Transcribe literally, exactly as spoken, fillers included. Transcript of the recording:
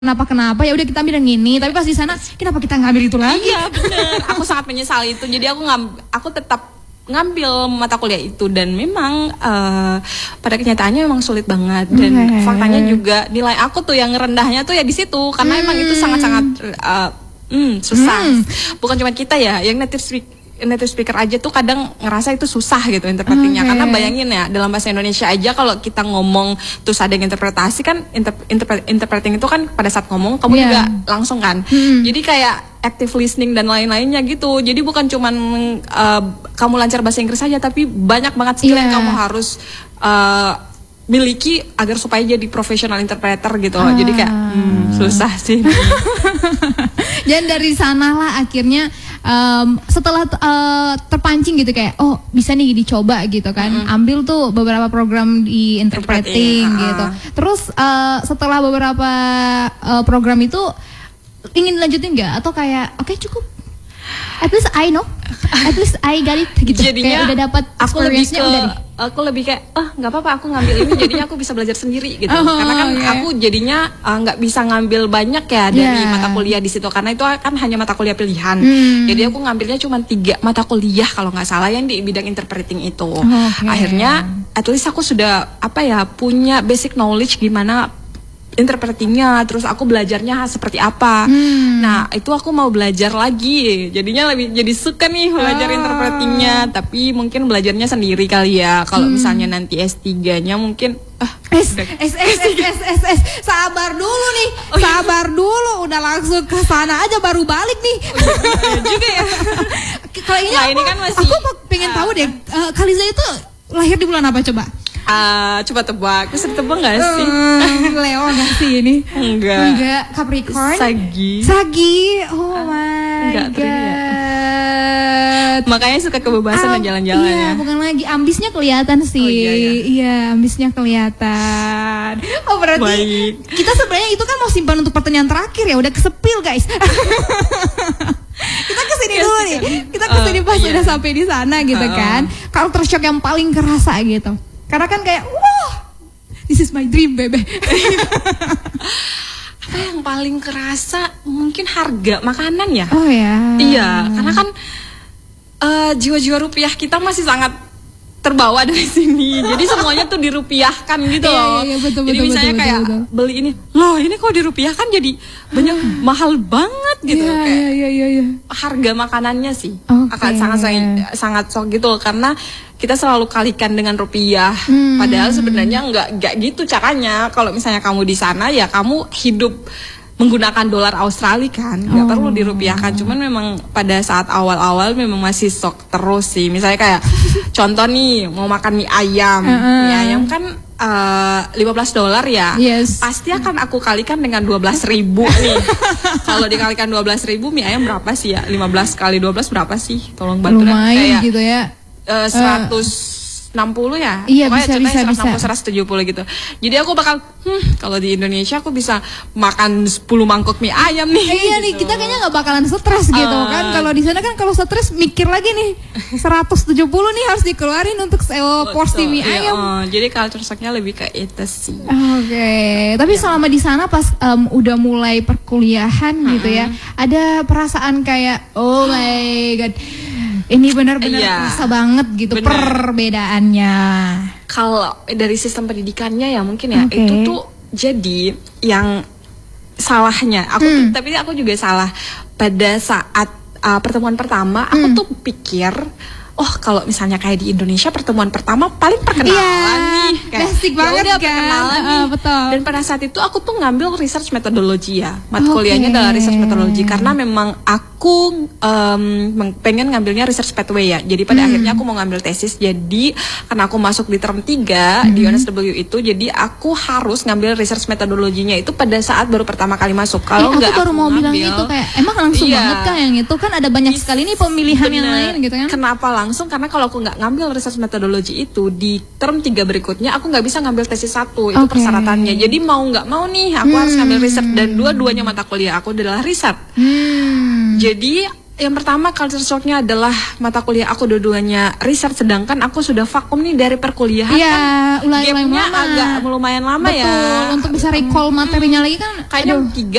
kenapa kenapa ya udah kita ambil yang ini, tapi pas di sana kenapa kita ngambil itu lagi? Iya benar, aku sangat menyesal itu. Jadi aku ngam, aku tetap ngambil mata kuliah itu dan memang uh, pada kenyataannya memang sulit banget dan okay. faktanya juga nilai aku tuh yang rendahnya tuh ya di situ karena hmm. emang itu sangat-sangat uh, hmm, susah. Hmm. Bukan cuma kita ya, yang native speak native speaker aja tuh kadang ngerasa itu susah gitu interpretingnya. Okay. Karena bayangin ya dalam bahasa Indonesia aja kalau kita ngomong terus ada yang interpretasi kan inter, interpret, interpreting itu kan pada saat ngomong kamu yeah. juga langsung kan. Hmm. Jadi kayak active listening dan lain-lainnya gitu. Jadi bukan cuman uh, kamu lancar bahasa Inggris saja tapi banyak banget skill yeah. yang kamu harus uh, miliki agar supaya jadi profesional interpreter gitu. Ah. Jadi kayak hmm, susah sih. Dan dari sanalah akhirnya um, setelah uh, terpancing gitu kayak oh bisa nih dicoba gitu kan. Mm-hmm. Ambil tuh beberapa program di interpreting uh-huh. gitu. Terus uh, setelah beberapa uh, program itu ingin lanjutin nggak atau kayak oke okay, cukup? At least I know, at least I got it gitu. Jadinya kayak udah dapat experience-nya udah nih. Aku lebih kayak, oh nggak apa-apa aku ngambil ini, jadinya aku bisa belajar sendiri gitu. Oh, karena kan yeah. aku jadinya nggak uh, bisa ngambil banyak ya dari yeah. mata kuliah di situ, karena itu kan hanya mata kuliah pilihan. Hmm. Jadi aku ngambilnya cuma tiga mata kuliah kalau nggak salah yang di bidang interpreting itu. Okay. Akhirnya, at least aku sudah apa ya punya basic knowledge gimana interpretingnya, terus aku belajarnya seperti apa. Hmm. Nah itu aku mau belajar lagi, jadinya lebih jadi suka nih belajar oh. interpretingnya. Tapi mungkin belajarnya sendiri kali ya. Kalau hmm. misalnya nanti S tiga-nya mungkin ah, S, S, S, S, S, S, S, sabar dulu nih, oh, sabar iya. dulu, udah langsung ke sana aja baru balik nih. Oh, iya juga ya. Kalau ini, nah, aku, ini kan masih, aku pengen uh, tahu deh, uh, Khaliza itu lahir di bulan apa coba? Uh, coba tebak, bisa ditebak gak sih? Uh, Leo gak sih ini? Enggak. Enggak, Capricorn. Sagi. Sagi. Oh uh, my enggak, god. Terlihat. Makanya suka kebebasan um, dan jalan-jalan iya, ya. bukan lagi, ambisnya kelihatan sih. Oh, iya, iya. iya, ambisnya kelihatan. Oh berarti Baik. kita sebenarnya itu kan mau simpan untuk pertanyaan terakhir ya, udah kesepil guys. Kita kesini dulu nih, kita kesini pas uh, iya. udah sampai di sana gitu uh, kan. Culture shock yang paling kerasa gitu. Karena kan kayak, wah, this is my dream, bebe. Apa yang paling kerasa? Mungkin harga makanan ya. Oh ya. Iya, karena kan uh, jiwa-jiwa rupiah kita masih sangat terbawa dari sini. Jadi semuanya tuh dirupiahkan gitu loh. Iya, iya, betul, jadi betul, misalnya betul, kayak betul, betul. beli ini, loh ini kok dirupiahkan jadi banyak mahal banget gitu. Iya, kayak iya, iya, iya. harga makanannya sih okay. akan sangat sangat sok gitu karena kita selalu kalikan dengan rupiah. Hmm. Padahal sebenarnya nggak nggak gitu caranya. Kalau misalnya kamu di sana ya kamu hidup menggunakan dolar Australia kan, nggak oh. perlu dirupiahkan. Cuman memang pada saat awal-awal memang masih sok terus sih. Misalnya kayak contoh nih mau makan mie ayam, uh-uh. mie ayam kan uh, lima belas dolar ya, yes. pasti akan aku kalikan dengan dua belas ribu nih. Kalau dikalikan dua belas ribu mie ayam berapa sih ya? lima belas kali dua belas berapa sih? Tolong bantu. Lumayan kayak, gitu ya. Uh, seratus enam puluh ya, iya, bisa, bisa, seratus enam puluh, seratus tujuh puluh gitu. Jadi aku bakal, hmm, kalau di Indonesia aku bisa makan sepuluh mangkok mie ayam nih. Eh, iya gitu. Nih, kita kayaknya nggak bakalan stres gitu uh, kan. Kalau di sana kan kalau stres mikir lagi nih, seratus tujuh puluh nih harus dikeluarin untuk sewa porsi mie iya, ayam. Uh, jadi culture shocknya lebih ke itu sih. Oke, okay. Tapi ya. selama di sana pas um, udah mulai perkuliahan hmm. gitu ya, ada perasaan kayak, oh my god. Ini benar-benar iya, terasa banget gitu bener. perbedaannya. Kalau dari sistem pendidikannya ya mungkin ya okay. itu tuh jadi yang salahnya. Aku hmm. tuh, tapi aku juga salah pada saat uh, pertemuan pertama. Aku hmm. tuh pikir, oh kalau misalnya kayak di Indonesia pertemuan pertama paling perkenalan yeah, nih, kayak basic banget udah kan. perkenalan uh, nih. Betul. Dan pada saat itu aku tuh ngambil research methodology ya, mat okay. kuliahnya adalah research methodology karena memang aku um, pengen ngambilnya research pathway ya. Jadi pada hmm. akhirnya aku mau ngambil tesis. Jadi karena aku masuk di term tiga hmm. di U N S W itu, jadi aku harus ngambil research methodologinya itu pada saat baru pertama kali masuk. Kalau eh, enggak aku baru aku mau ngambil, bilang itu kayak emang langsung iya. banget kan yang itu kan ada banyak sekali nih pemilihan bener. yang lain gitu kan. Kenapa langsung? Karena kalau aku nggak ngambil research methodology itu di term tiga berikutnya aku nggak bisa ngambil tesis satu, itu okay. persyaratannya. Jadi mau nggak mau nih aku hmm. harus ngambil research dan dua-duanya mata kuliah aku adalah riset. Hmm. Jadi Yang pertama culture shocknya adalah mata kuliah aku dua-duanya riset, sedangkan aku sudah vakum nih dari perkuliahan. Iya, kan ulang-ulang gapnya lama. agak lumayan lama. Betul, ya. untuk bisa recall materinya lagi kan Kayaknya aduh. tiga